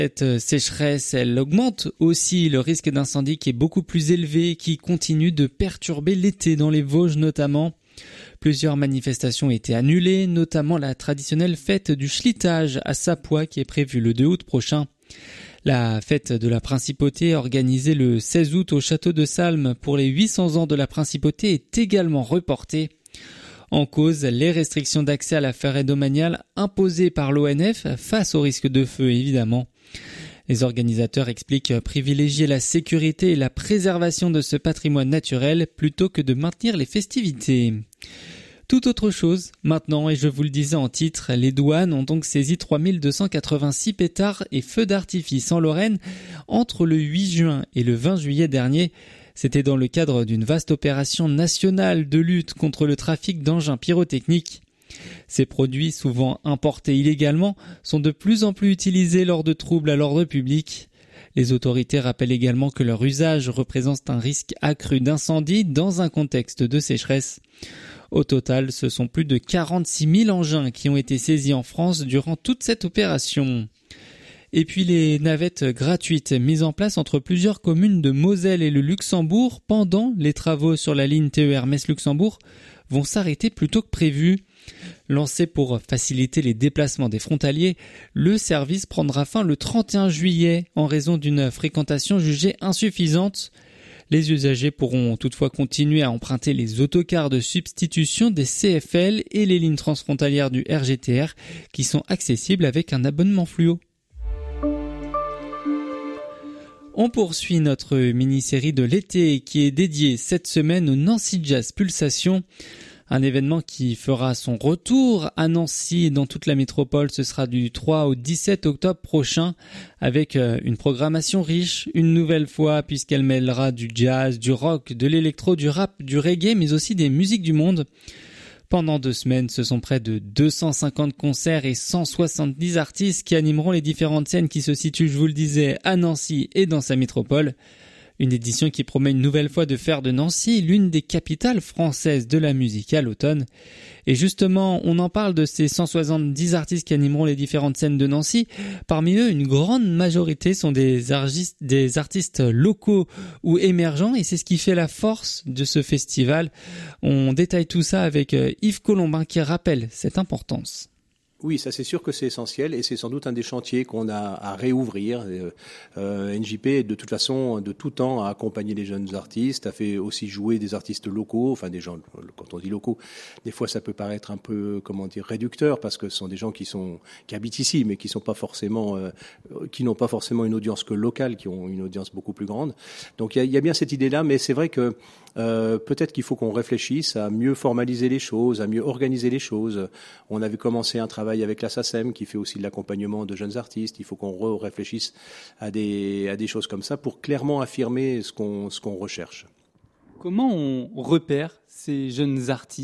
Cette sécheresse, elle augmente aussi le risque d'incendie qui est beaucoup plus élevé, qui continue de perturber l'été dans les Vosges notamment. Plusieurs manifestations ont été annulées, notamment la traditionnelle fête du Schlitage à Sapois qui est prévue le 2 août prochain. La fête de la Principauté, organisée le 16 août au château de Salmes pour les 800 ans de la Principauté, est également reportée. En cause, les restrictions d'accès à la forêt domaniale imposées par l'ONF face au risque de feu, évidemment. Les organisateurs expliquent privilégier la sécurité et la préservation de ce patrimoine naturel plutôt que de maintenir les festivités. Tout autre chose, maintenant, et je vous le disais en titre, les douanes ont donc saisi 3286 pétards et feux d'artifice en Lorraine entre le 8 juin et le 20 juillet dernier. C'était dans le cadre d'une vaste opération nationale de lutte contre le trafic d'engins pyrotechniques. Ces produits, souvent importés illégalement, sont de plus en plus utilisés lors de troubles à l'ordre public. Les autorités rappellent également que leur usage représente un risque accru d'incendie dans un contexte de sécheresse. Au total, ce sont plus de 46 000 engins qui ont été saisis en France durant toute cette opération. Et puis les navettes gratuites mises en place entre plusieurs communes de Moselle et le Luxembourg pendant les travaux sur la ligne TER Metz-Luxembourg vont s'arrêter plus tôt que prévu. Lancé pour faciliter les déplacements des frontaliers, le service prendra fin le 31 juillet en raison d'une fréquentation jugée insuffisante. Les usagers pourront toutefois continuer à emprunter les autocars de substitution des CFL et les lignes transfrontalières du RGTR qui sont accessibles avec un abonnement fluo. On poursuit notre mini-série de l'été qui est dédiée cette semaine au Nancy Jazz Pulsation. Un événement qui fera son retour à Nancy et dans toute la métropole. Ce sera du 3 au 17 octobre prochain avec une programmation riche, une nouvelle fois, puisqu'elle mêlera du jazz, du rock, de l'électro, du rap, du reggae, mais aussi des musiques du monde. Pendant 2 semaines, ce sont près de 250 concerts et 170 artistes qui animeront les différentes scènes qui se situent, je vous le disais, à Nancy et dans sa métropole. Une édition qui promet une nouvelle fois de faire de Nancy l'une des capitales françaises de la musique à l'automne. Et justement, on en parle de ces 170 artistes qui animeront les différentes scènes de Nancy. Parmi eux, une grande majorité sont des artistes locaux ou émergents et c'est ce qui fait la force de ce festival. On détaille tout ça avec Yves Colombin qui rappelle cette importance. Oui, ça c'est sûr que c'est essentiel et c'est sans doute un des chantiers qu'on a à réouvrir. NJP, de toute façon, de tout temps, a accompagné les jeunes artistes, a fait aussi jouer des artistes locaux, enfin des gens, quand on dit locaux, des fois ça peut paraître un peu, réducteur parce que ce sont des gens qui habitent ici mais qui n'ont pas forcément une audience que locale, qui ont une audience beaucoup plus grande. Donc il y a bien cette idée-là, mais c'est vrai que peut-être qu'il faut qu'on réfléchisse à mieux formaliser les choses, à mieux organiser les choses. On avait commencé un travail avec la SACEM qui fait aussi de l'accompagnement de jeunes artistes. Il faut qu'on réfléchisse à des choses comme ça pour clairement affirmer ce qu'on recherche. Comment on repère ces jeunes artistes ?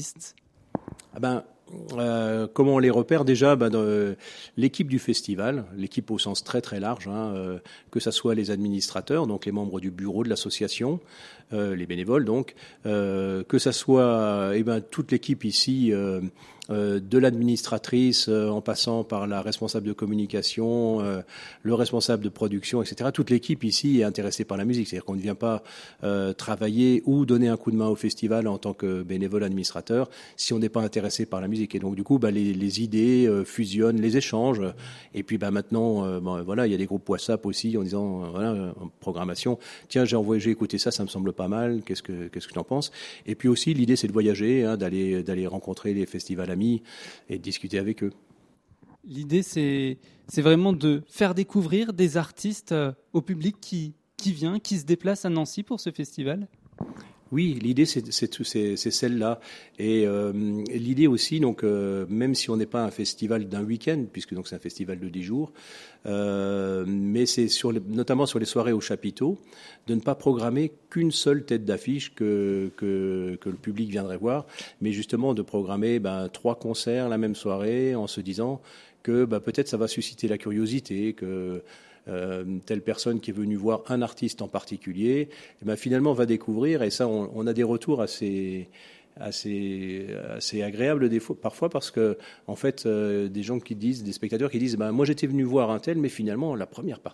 Comment on les repère déjà l'équipe du festival, l'équipe au sens très très large, que ça soit les administrateurs, donc les membres du bureau de l'association, les bénévoles donc, que ça soit toute l'équipe ici, de l'administratrice en passant par la responsable de communication, le responsable de production, etc. Toute l'équipe ici est intéressée par la musique, c'est-à-dire qu'on ne vient pas travailler ou donner un coup de main au festival en tant que bénévole administrateur si on n'est pas intéressé par la musique. Et donc du coup, les idées fusionnent, les échanges. Et puis maintenant, il y a des groupes WhatsApp aussi en disant en programmation, tiens, j'ai écouté ça me semble pas mal. Qu'est-ce que tu en penses ? Et puis aussi, l'idée c'est de voyager, d'aller rencontrer les festivals amis et de discuter avec eux. L'idée c'est vraiment de faire découvrir des artistes au public qui vient, qui se déplace à Nancy pour ce festival. Oui, l'idée c'est celle-là. Et l'idée aussi, donc même si on n'est pas un festival d'un week-end, puisque donc c'est un festival de 10 jours, mais c'est notamment sur les soirées au chapiteau, de ne pas programmer qu'une seule tête d'affiche que le public viendrait voir, mais justement de programmer 3 concerts la même soirée en se disant que peut-être ça va susciter la curiosité, que telle personne qui est venue voir un artiste en particulier, finalement va découvrir, et ça on a des retours assez agréables parfois, parce que en fait des gens qui disent, des spectateurs qui disent moi j'étais venu voir un tel, mais finalement la première partie